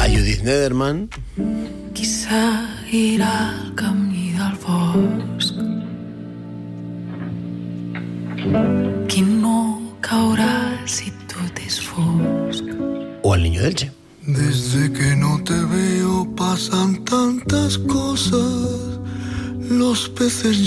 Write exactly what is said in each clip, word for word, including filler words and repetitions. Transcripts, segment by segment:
Judith Nederman. Quizá ir al camí del bosc, qui no caurà si tot és fosc. O al Niño del Che. Desde que no te veo pasan tantas cosas, los peces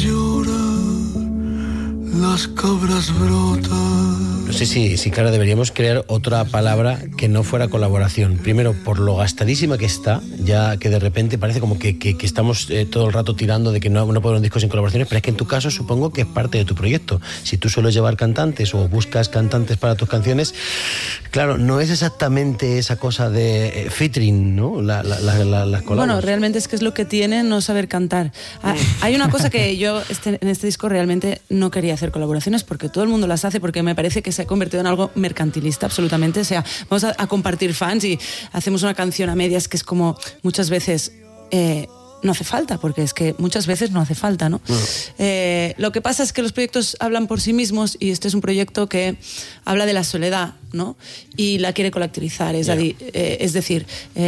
lloran, las cabras brotan. No sé si, si Clara, deberíamos crear otra palabra que no fuera colaboración. Primero, por lo gastadísima que está, ya que de repente parece como que, que, que estamos eh, todo el rato tirando de que no, no puedo un disco sin colaboraciones, pero es que en tu caso supongo que es parte de tu proyecto. Si tú sueles llevar cantantes o buscas cantantes para tus canciones, claro, no es exactamente esa cosa de eh, featuring, ¿no? La, la, la, la, las colabos. Bueno, realmente es que es lo que tiene no saber cantar. Ah, hay una cosa que yo este, en este disco realmente no quería hacer colaboraciones porque todo el mundo las hace, porque me parece que se ha convertido en algo mercantilista absolutamente. O sea, vamos a, a compartir fans y hacemos una canción a medias que es como muchas veces... Eh, no hace falta, porque es que muchas veces no hace falta, ¿no? Bueno. Eh, lo que pasa es que los proyectos hablan por sí mismos y este es un proyecto que habla de la soledad, ¿no? Y la quiere colectivizar, es, yeah. adi- eh, es decir,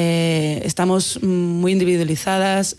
eh, estamos muy individualizadas,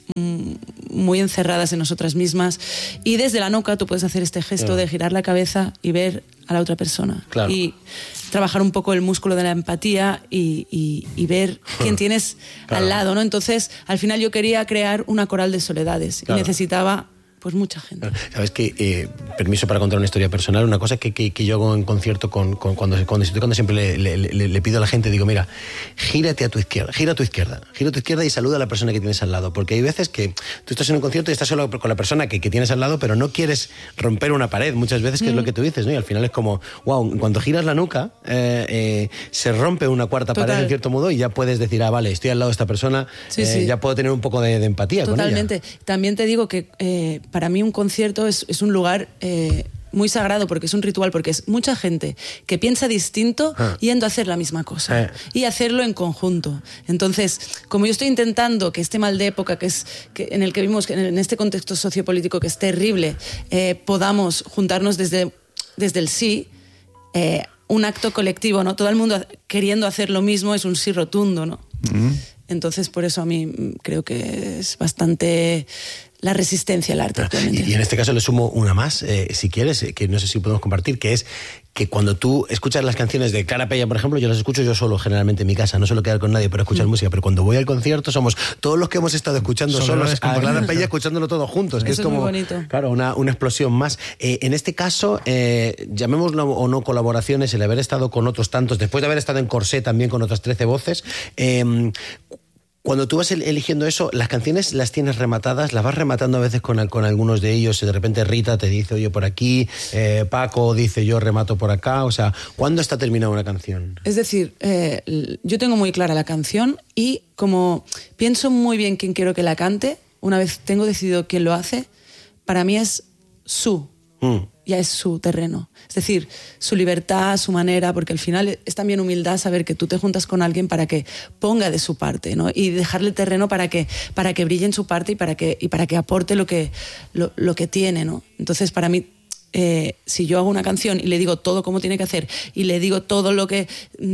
muy encerradas en nosotras mismas y desde la nuca tú puedes hacer este gesto yeah. de girar la cabeza y ver a la otra persona. Claro. Y trabajar un poco el músculo de la empatía y, y, y ver quién tienes claro. al lado, ¿no? Entonces, al final yo quería crear una coral de soledades claro. y necesitaba pues mucha gente. Sabes que, eh, permiso para contar una historia personal, una cosa que, que, que yo hago en concierto con, con, cuando, cuando estoy tocando siempre le, le, le, le pido a la gente, digo, mira, gírate a tu izquierda, gira a tu izquierda, gira a tu izquierda y saluda a la persona que tienes al lado, porque hay veces que tú estás en un concierto y estás solo con la persona que, que tienes al lado, pero no quieres romper una pared, muchas veces, que mm. es lo que tú dices, ¿no? Y al final es como, wow, cuando giras la nuca, eh, eh, se rompe una cuarta Total. pared en cierto modo y ya puedes decir, ah, vale, estoy al lado de esta persona, sí, eh, sí. ya puedo tener un poco de, de empatía Totalmente. con ella. También te digo que eh, para mí un concierto Es, es un lugar eh, muy sagrado porque es un ritual, porque es mucha gente que piensa distinto ah. yendo a hacer la misma cosa eh. y hacerlo en conjunto. Entonces, como yo estoy intentando que este mal de época que es que en el que vivimos, en este contexto sociopolítico que es terrible, eh, podamos juntarnos desde, desde el sí, eh, un acto colectivo, ¿no? Todo el mundo queriendo hacer lo mismo es un sí rotundo, ¿no? Mm. Entonces, por eso a mí creo que es bastante la resistencia al arte actualmente. Y, y en este caso le sumo una más, eh, si quieres, que no sé si podemos compartir, que es que cuando tú escuchas las canciones de Clara Pella, por ejemplo, yo las escucho yo solo generalmente en mi casa, no suelo quedar con nadie para escuchar mm. música, pero cuando voy al concierto somos todos los que hemos estado escuchando solo solos a Clara Pella escuchándolo todos juntos, que Eso es como, es muy bonito. Claro, una, una explosión más. Eh, en este caso, eh, llamémoslo o no colaboraciones, el haber estado con otros tantos, después de haber estado en Corsé también con otras trece voces, eh, cuando tú vas eligiendo eso, las canciones las tienes rematadas, las vas rematando a veces con, con algunos de ellos, de repente Rita te dice, oye, por aquí, eh, Paco dice, yo remato por acá, o sea, ¿cuándo está terminada una canción? Es decir, eh, yo tengo muy clara la canción y como pienso muy bien quién quiero que la cante, una vez tengo decidido quién lo hace, para mí es su, mm. ya es su terreno. Es decir, su libertad, su manera, porque al final es también humildad saber que tú te juntas con alguien para que ponga de su parte, ¿no? Y dejarle terreno para que, para que brille en su parte y para que, y para que aporte lo que, lo, lo que tiene, ¿no? Entonces, para mí, eh, si yo hago una canción y le digo todo cómo tiene que hacer y le digo todo lo que...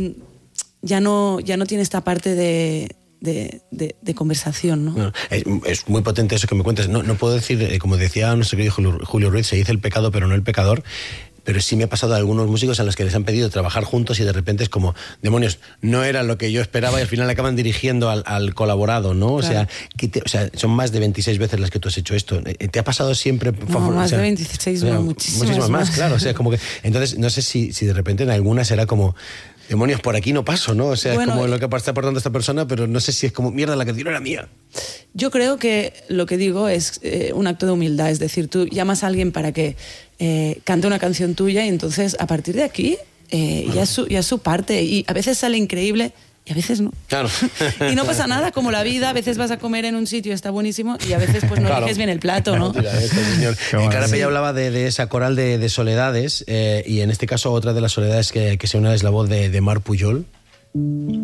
Ya no, ya no tiene esta parte de... De, de, de conversación, ¿no? No, es, es muy potente eso que me cuentas. No, no puedo decir, eh, como decía nuestro querido Julio, Julio Ruiz, se dice el pecado pero no el pecador, pero sí me ha pasado a algunos músicos a los que les han pedido trabajar juntos y de repente es como, demonios, no era lo que yo esperaba y al final acaban dirigiendo al, al colaborado, ¿no? Claro. O sea, que te, o sea, son más de veintiséis veces las que tú has hecho esto. ¿Te ha pasado siempre? No, favor, más o sea, de veintiséis, o sea, muchísimas, muchísimas más, más. Claro, o sea, como que... Entonces, no sé si, si de repente en algunas será como... Demonios, por aquí no paso, ¿no? O sea, bueno, es como lo que está aportando esta persona, pero no sé si es como, mierda, la canción era mía. Yo creo que lo que digo es eh, un acto de humildad, es decir, tú llamas a alguien para que eh, cante una canción tuya y entonces a partir de aquí eh, ya, es su, ya es su parte y a veces sale increíble y a veces no. Claro. Y no pasa nada, como la vida, a veces vas a comer en un sitio, está buenísimo, y a veces pues no claro. eliges bien el plato, ¿no? Mira, este señor. Eh, Clara Pella hablaba de, de esa coral de, de soledades, eh, y en este caso otra de las soledades que, que se une es la voz de, de Mar Pujol.